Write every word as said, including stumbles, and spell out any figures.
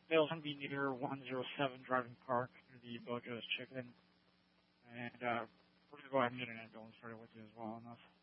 Bill's going to be near one oh seven Driving Park near the Bojo's Chicken. And uh, we're going to go ahead and get an ambulance right with you as well enough.